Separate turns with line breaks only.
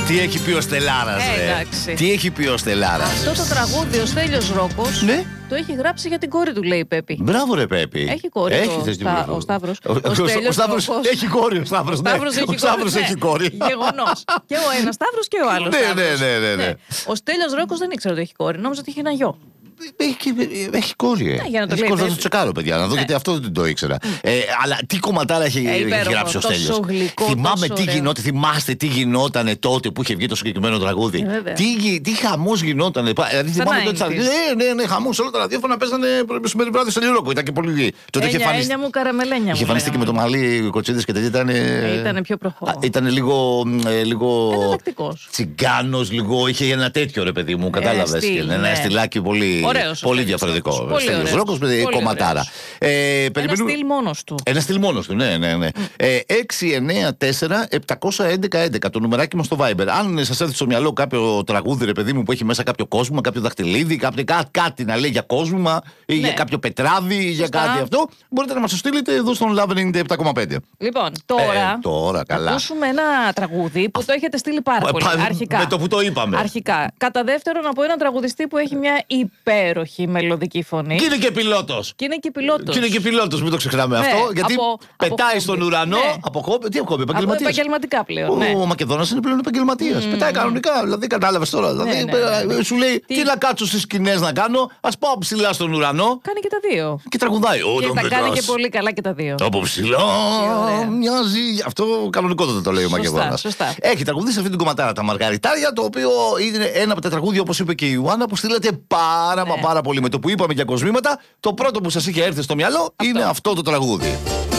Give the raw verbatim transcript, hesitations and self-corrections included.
Τι έχει πει ο Στελάρας, ρε. Τι έχει πει ο Στελάρας.
Αυτό το τραγούδι ο Στέλιος Ρόκος, ναι, το έχει γράψει για την κόρη του, λέει η Πέπη.
Μπράβο, ρε Πέπη.
Έχει κόρη. Έχει, το, στα, ο Σταύρος. Ο, ο,
ο Σταύρος έχει κόρη. Ο Σταύρος, ναι.
ο Σταύρος
έχει κόρη.
Γεγονός. Και ο ένας Σταύρος και ο άλλος.
Ναι, ναι, ναι, ναι, ναι.
Ο Στέλιος Ρόκος δεν ήξερε ότι έχει κόρη. Νόμιζα ότι είχε ένα γιο.
Έχει, έχει κόρη, ε.
Ναι, για να το
έχει
λέει,
κόρη, θα το τσεκάρω, παιδιά, να δω, ναι, γιατί αυτό δεν το ήξερα. Ε, αλλά τι κομματάρα έχει, ε, υπέροχο, έχει γράψει ο Στέλιος. Θυμάμαι τι γινόταν, θυμάστε τι γινότανε τότε που είχε βγει το συγκεκριμένο τραγούδι. Ε, τι τι χαμός γινότανε. Δηλαδή θυμάμαι τότε. Ναι, ναι, ναι, χαμός. Όλα τα ραδιόφωνα παίζανε μεσημέρι βράδυ στο Λιρόκο. Ήταν και πολύ.
Έννοια μου, καραμελένια μου.
Είχε εμφανιστεί και με το μαλλί, κοτσίδες και τέτοια.
Ήταν πιο προχώ.
Ήταν λίγο. Τσιγκάνος, λίγο. Είχε ένα τέτοιο, ρε παιδί μου, κατάλαβε. Ένα στυλάκι πολύ.
Ωραίος,
πολύ διαφορετικό. Στέλιος Ρόκος, κομματάρα. Ε,
ένα στυλ μόνος του.
Ένα στυλ μόνος του, ναι, ναι, ναι. Mm. Ε, έξι εννιά τέσσερα επτακόσια έντεκα έντεκα το νουμεράκι μου στο Viber. Αν σας έρθει στο μυαλό κάποιο τραγούδι, ρε παιδί μου, που έχει μέσα κάποιο κόσμο, κάποιο δαχτυλίδι, κάποιο, κά, κάτι να λέει για κόσμο ή ναι, για κάποιο πετράδι ή για κάτι αυτό, μπορείτε να μας το στείλετε εδώ στον Love ενενήντα επτά κόμμα πέντε.
Λοιπόν, τώρα,
ε, τώρα
θα ακούσουμε ένα τραγούδι που το έχετε στείλει πάρα πολύ.
Πα,
αρχικά.
Με το που το είπαμε.
Αρχικά. Κατά δεύτερον, από έναν τραγουδιστή που έχει μια υπέροχη μελωδική φωνή.
Και είναι και πιλότος.
Και είναι και πιλότος.
Και είναι και πιλότος, μην το ξεχνάμε, ναι, αυτό. Γιατί από, πετάει από στον ουρανό, ναι, από χόμπι. Τι από χόμπι, επαγγελματίας.
Επαγγελματικά πλέον. Ναι.
Ο Μακεδόνας είναι πλέον επαγγελματίας. Mm. Πετάει κανονικά. Δηλαδή, κατάλαβες τώρα. Ναι, δηλαδή, ναι, ναι. Σου λέει τι, τι να κάτσω στις σκηνές να κάνω, ας πάω ψηλά στον ουρανό.
Κάνει και τα δύο.
Και τραγουδάει.
Και τα κάνει και πολύ καλά και τα δύο.
Από ψηλά μοιάζει. Αυτό κανονικότατα το λέει ο Μακεδόνας. Έχει τραγουδίσει αυτή την κομματάρα τα Μαργαριτάρια, το οποίο είναι ένα από τα τραγούδια, όπως είπε και η Ιωάννα, που στείλατε πάρα μα πάρα πολύ. Με το που είπαμε για κοσμήματα, το πρώτο που σας είχε έρθει στο μυαλό αυτό είναι αυτό το τραγούδι.